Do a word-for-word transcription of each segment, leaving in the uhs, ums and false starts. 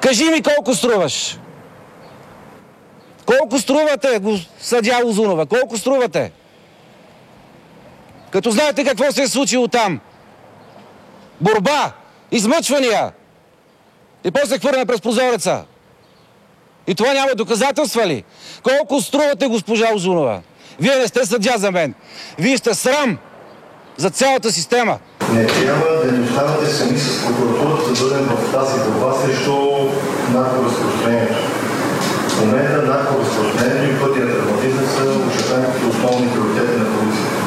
Кажи ми колко струваш? Колко струвате, съдия Узунова? Колко струвате? Като знаете какво се е случило там. Борба, измъчвания. И после хвърляме през прозореца. И това няма доказателства ли? Колко струвате, госпожа Узунова? Вие не сте съдия за мен. Вие сте срам за цялата система. Не трябва да ни оставате сами с прокуратурата да бъдем в тази борба срещу наркоразпространението. В момента наркоразпространението и пътя алтернативна са очертани като основни приоритети на полицията.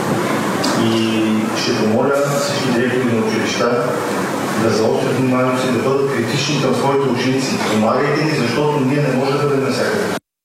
И ще помоля всички директори на училища да заострят вниманието си, да бъдат критични към своите ученици. Помагайте ни, защото ние не можем да бъдем навсякъде.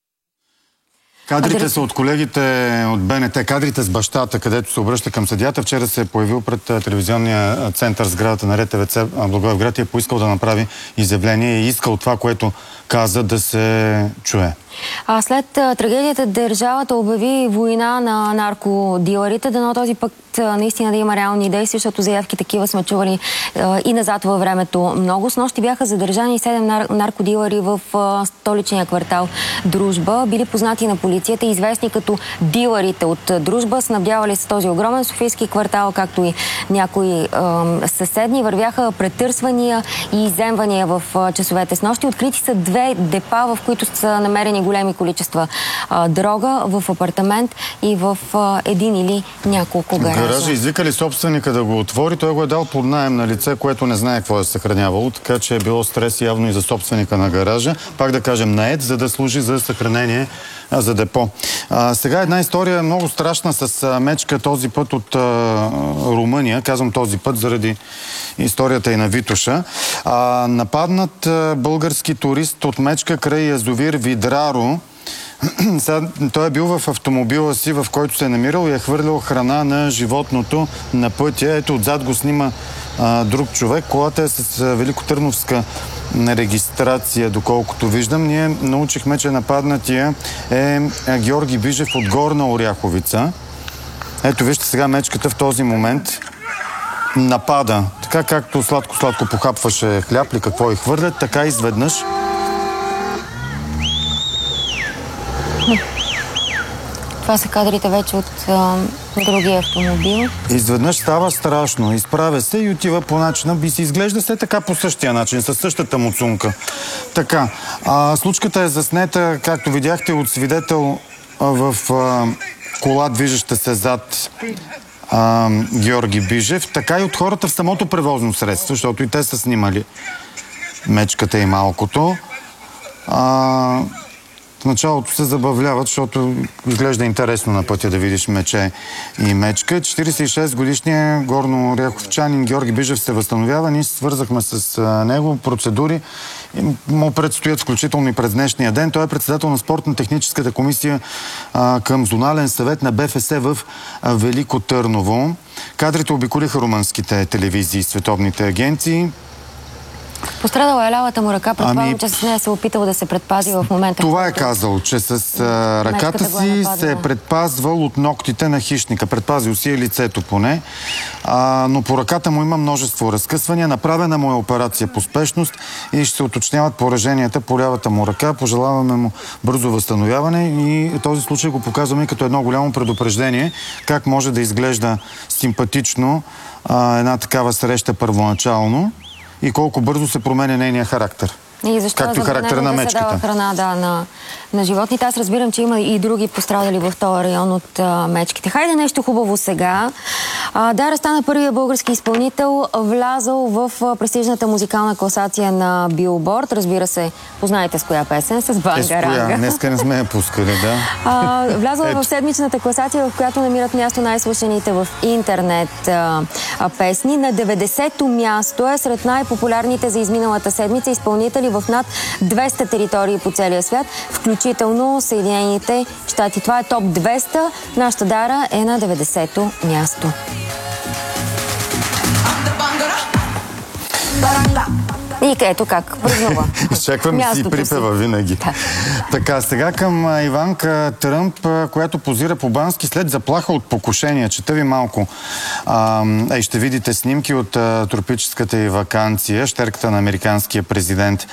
Кадрите са от колегите от БНТ, кадрите с бащата, където се обръща към съдията. Вчера се е появил пред телевизионния център сградата на РТВЦ Благоевград и е поискал да направи изявление и искал това, което каза, да се чуе. А след трагедията държавата обяви война на наркодилърите, дано този път наистина да има реални действия, защото заявки такива сме чували и назад във времето много. С нощи бяха задържани седем нар наркодилъри в столичния квартал Дружба. Били познати на полицията, известни като дилърите от Дружба, снабдявали с този огромен софийски квартал, както и някои е, съседни. Вървяха претърсвания и изземвания в часовете с нощи. Открити са две депа, в които са намерени големи количества а, дрога в апартамент и в а, един или няколко гаража. Гаража извикали собственика да го отвори. Той го е дал под наем на лице, което не знае какво е съхранявало, така че е било стрес явно и за собственика на гаража. Пак да кажем наед, за да служи за съхранение, а, за депо. А, сега една история много страшна с а, мечка, този път от а, Румъния. Казвам този път заради историята и на Витоша. А, нападнат а, български турист от мечка край язовир Видраро. Сега, той е бил в автомобила си, в който се е намирал и е хвърлял храна на животното на пътя. Ето отзад го снима а, друг човек. Колата е с а, великотърновска регистрация, доколкото виждам. Ние научихме, че нападнатия е а, Георги Бижев от Горна Оряховица. Ето вижте сега мечката в този момент напада. Така както сладко-сладко похапваше хляб ли какво и хвърлят, така изведнъж това са кадрите вече от а, другия автомобил. Изведнъж става страшно. Изправя се и отива по начина. Би си изглежда се така по същия начин, със същата муцунка. Така. А, случката е заснета, както видяхте, от свидетел а, в а, кола, движеща се зад а, Георги Бижев. Така и от хората в самото превозно средство, защото и те са снимали мечката и малкото. А... В началото се забавляват, защото изглежда интересно на пътя да видиш мече и мечка. четиридесет и шест годишният горнооряховчанин Георги Бижев се възстановява. Ние се свързахме с него. Процедури му предстоят, включително и през днешния ден. Той е председател на спортно-техническата комисия а, към зонален съвет на БФС в а, Велико Търново. Кадрите обиколиха румънските телевизии и световните агенции. Пострадала е лявата му ръка, предполагам, ами, че с нея се е опитал да се предпази в момента. Това е казал, че с а, ръката си се е предпазвал от ногтите на хищника. Предпазил си е лицето поне, а, но по ръката му има множество разкъсвания. Направена му е операция по спешност и ще се уточняват пораженията по лявата му ръка. Пожелаваме му бързо възстановяване и този случай го показваме като едно голямо предупреждение как може да изглежда симпатично а, една такава среща първоначално и колко бързо се променя нейния характер. И защо както и характера на мечката. Да се дава храна да, на, на животните. Аз разбирам, че има и други пострадали в този район от а, мечките. Хайде нещо хубаво сега. А, Дара стана първия български изпълнител, влязъл в а, престижната музикална класация на Билборд. Разбира се, познаете с коя песен, с Бангаранга. Днеска не сме я пускали, да. А, влязъл в седмичната класация, в която намират място най-слушаните в интернет а, а, песни. На деветдесето място е сред най-популярните за изминалата седмица изпълнители в над двеста територии по целия свят, включително Съединените щати. Това е топ двеста. Нашата Дара е на деветдесето място. И ето как празнува. Изчаквам и си припева винаги. Да. Така, сега към Иванка Тръмп, която позира по Бански след заплаха от покушения. Чета ви малко. А, и ще видите снимки от а, тропическата й ваканция, щерката на американския президент.